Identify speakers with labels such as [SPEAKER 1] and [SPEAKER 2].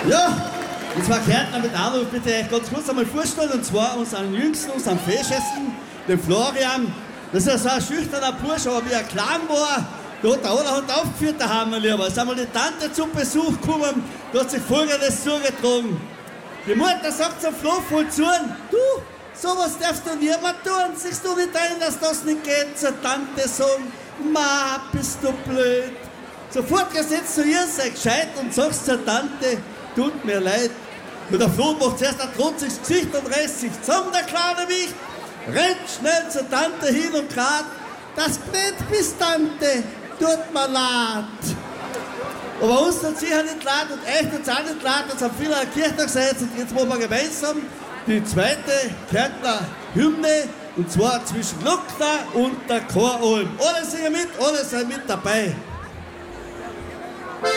[SPEAKER 1] Ja, und zwar Kärntner mit Arno, bitte euch ganz kurz einmal vorstellen, und zwar unseren Jüngsten, unseren Feschesten, den Florian. Das ist so ein schüchterner Bursch, aber wie er klein war, da hat der Allerhand aufgeführt, der haben wir lieber. Es ist einmal die Tante zum Besuch gekommen, da hat sich Folgendes zugetragen. Die Mutter sagt zum Flo voll zu, du, sowas darfst du niemand tun, siehst du nicht ein, dass das nicht geht, zur Tante sagen, ma, bist du blöd. Sofort gesetzt zu ihr, sei gescheit und sagst zur Tante, tut mir leid. Und der Flo macht zuerst ein trotziges Gesicht und reißt sich zusammen, der kleine Wicht, rennt schnell zur Tante hin und grad, das blöd bist, Tante, tut mir leid. Aber uns tut sicher nicht leid und euch tut's auch nicht leid, jetzt haben viele an der Kirchtag seid und jetzt machen wir gemeinsam die zweite Kärntner Hymne, und zwar zwischen Luckner und der Choralm. Alle singen mit, alle sind mit dabei.